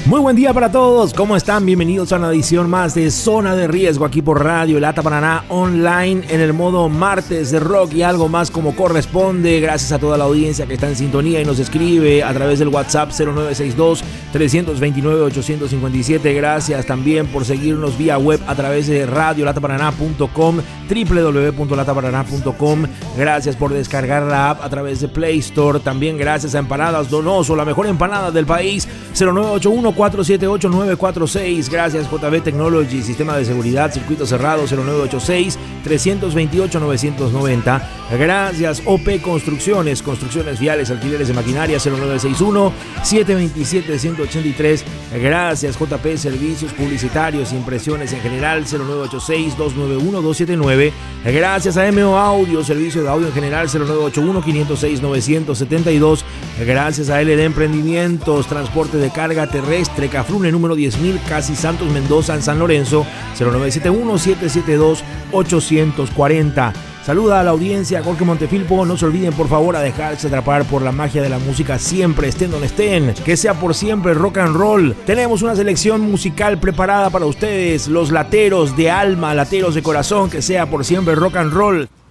Muy buen día para todos, ¿cómo están? Bienvenidos a una edición más de Zona de Riesgo aquí por Radio Lata Paraná Online en el modo martes de rock y algo más como corresponde. Gracias a toda la audiencia que está en sintonía y nos escribe a través del WhatsApp 0962-329-857. Gracias también por seguirnos vía web a través de radiolataparaná.com, www.lataparaná.com. Gracias por descargar la app a través de Play Store. También gracias a Empanadas Donoso, la mejor empanada del país, 0981-478-946. Gracias JB Technology, sistema de seguridad, circuito cerrado, 0986-328-990. Gracias OP Construcciones, construcciones viales, alquileres de maquinaria, 0961-727-183. Gracias JP Servicios Publicitarios, impresiones en general, 0986-291-279. Gracias a MO Audio, servicio de audio en general, 0981-506-972. Gracias a LD Emprendimientos, transporte de carga terrestre, Cafrune número 10.000, Casi Santos Mendoza en San Lorenzo, 0971-772-840. Saluda a la audiencia, Jorge Montefilpo. No se olviden por favor a dejarse atrapar por la magia de la música siempre, estén donde estén, que sea por siempre rock and roll. Tenemos una selección musical preparada para ustedes, los lateros de alma, lateros de corazón, que sea por siempre rock and roll.